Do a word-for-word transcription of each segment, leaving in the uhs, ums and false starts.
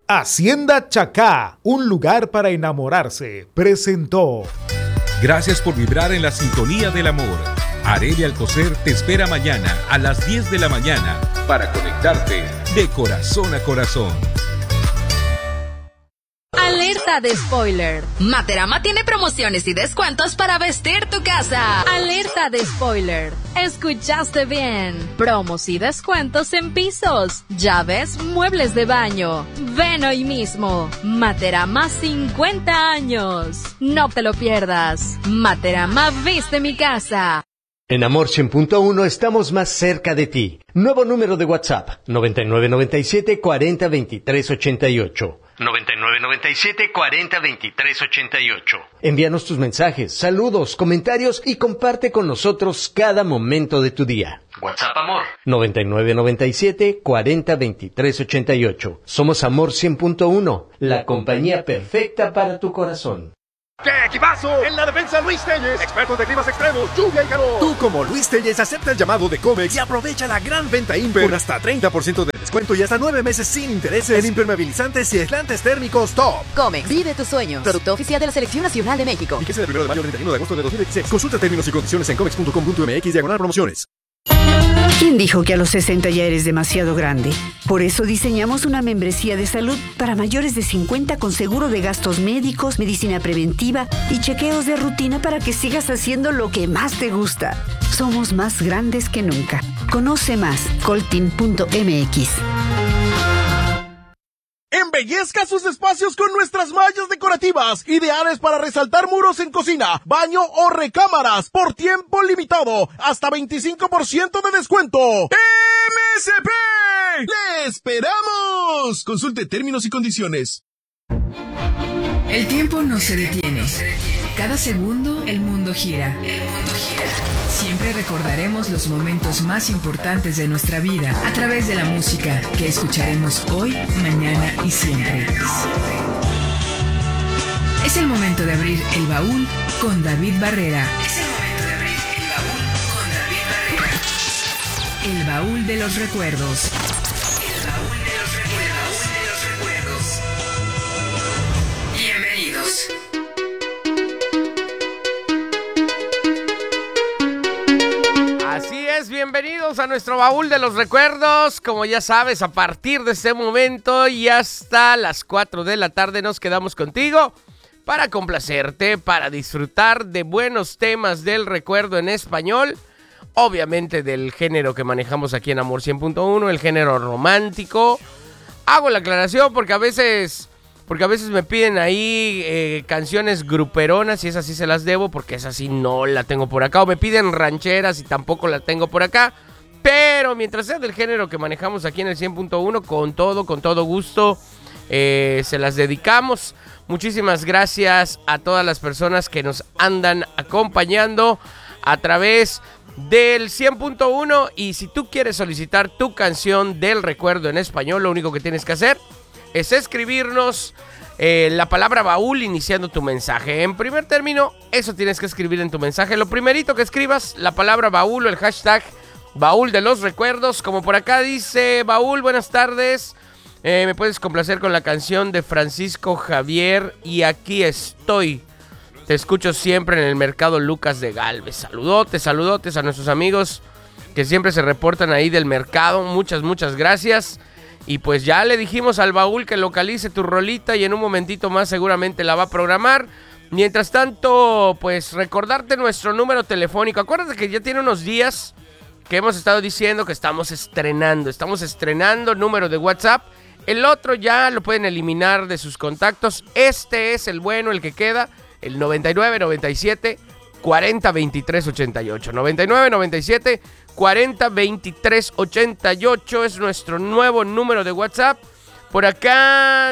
Hacienda Chacá, un lugar para enamorarse, presentó. Gracias por vibrar en la sintonía del amor. Arely Alcocer te espera mañana a las diez de la mañana para conectarte de corazón a corazón. Alerta de spoiler. Materama tiene promociones y descuentos para vestir tu casa. Alerta de spoiler. Escuchaste bien. Promos y descuentos en pisos, llaves, muebles de baño. Ven hoy mismo. Materama cincuenta años. No te lo pierdas. Materama viste mi casa. En Amor cien punto uno estamos más cerca de ti. Nuevo número de WhatsApp, noventa y nueve noventa y siete cuarenta veintitrés ochenta y ocho. noventa y nueve noventa y siete cuarenta veintitrés ochenta y ocho. Envíanos tus mensajes, saludos, comentarios y comparte con nosotros cada momento de tu día. WhatsApp Amor. noventa y nueve noventa y siete cuarenta veintitrés ochenta y ocho. Somos Amor cien punto uno, la compañía perfecta para tu corazón. ¡Qué equipazo! En la defensa Luis Telles, expertos de climas extremos, lluvia y calor. Tú como Luis Telles acepta el llamado de Comex y aprovecha la gran venta Imper con hasta treinta por ciento de descuento y hasta nueve meses sin intereses en impermeabilizantes y aislantes térmicos top. Comex, vive tus sueños. Producto oficial de la Selección Nacional de México. Fíjese del primero de mayo al treinta y uno de agosto de dos mil veintiséis. Consulta términos y condiciones en comex punto com punto m x diagonal promociones. ¿Quién dijo que a los sesenta ya eres demasiado grande? Por eso diseñamos una membresía de salud para mayores de cincuenta con seguro de gastos médicos, medicina preventiva y chequeos de rutina para que sigas haciendo lo que más te gusta. Somos más grandes que nunca. Conoce más, coltin punto m x. Embellezca sus espacios con nuestras mallas decorativas, ideales para resaltar muros en cocina, baño o recámaras, por tiempo limitado, hasta veinticinco por ciento de descuento. ¡M S P! ¡Le esperamos! Consulte términos y condiciones. El tiempo no se detiene. Cada segundo el mundo gira. El mundo gira. Siempre recordaremos los momentos más importantes de nuestra vida a través de la música que escucharemos hoy, mañana y siempre. Es el momento de abrir el baúl con David Barrera. Es el momento de abrir el baúl con David Barrera. El baúl de los recuerdos. El baúl de los recuerdos. El baúl de los recuerdos. Bienvenidos. Así es, bienvenidos a nuestro baúl de los recuerdos. Como ya sabes, a partir de este momento y hasta las cuatro de la tarde nos quedamos contigo para complacerte, para disfrutar de buenos temas del recuerdo en español. Obviamente del género que manejamos aquí en Amor cien punto uno, el género romántico. Hago la aclaración porque a veces... Porque a veces me piden ahí eh, canciones gruperonas y esas sí se las debo porque esas sí no la tengo por acá. O me piden rancheras y tampoco la tengo por acá. Pero mientras sea del género que manejamos aquí en el cien punto uno, con todo, con todo gusto, eh, se las dedicamos. Muchísimas gracias a todas las personas que nos andan acompañando a través del cien punto uno. Y si tú quieres solicitar tu canción del recuerdo en español, lo único que tienes que hacer es escribirnos eh, la palabra baúl iniciando tu mensaje. En primer término, eso tienes que escribir en tu mensaje. Lo primerito que escribas, la palabra baúl o el hashtag baúl de los recuerdos. Como por acá dice Baúl, buenas tardes. Eh, me puedes complacer con la canción de Francisco Javier y aquí estoy. Te escucho siempre en el mercado Lucas de Galvez. Saludotes, saludotes a nuestros amigos que siempre se reportan ahí del mercado. Muchas, muchas gracias. Y pues ya le dijimos al baúl que localice tu rolita y en un momentito más seguramente la va a programar. Mientras tanto, pues recordarte nuestro número telefónico. Acuérdate que ya tiene unos días que hemos estado diciendo que estamos estrenando. Estamos estrenando número de WhatsApp. El otro ya lo pueden eliminar de sus contactos. Este es el bueno, el que queda. El noventa y nueve noventa y siete cuarenta veintitrés ochenta y ocho. noventa y nueve noventa y siete cuarenta veintitrés ochenta y ocho es nuestro nuevo número de WhatsApp. Por acá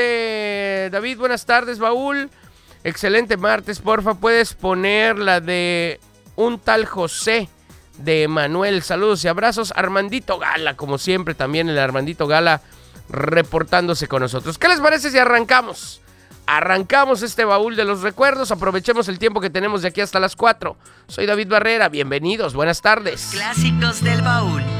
dice David, buenas tardes, baúl. Excelente martes, porfa, puedes poner la de un tal José de Emanuel. Saludos y abrazos. Armandito Gala, como siempre, también el Armandito Gala reportándose con nosotros. ¿Qué les parece si arrancamos? Arrancamos este baúl de los recuerdos. Aprovechemos el tiempo que tenemos de aquí hasta las cuatro. Soy David Barrera, bienvenidos, buenas tardes. Clásicos del baúl.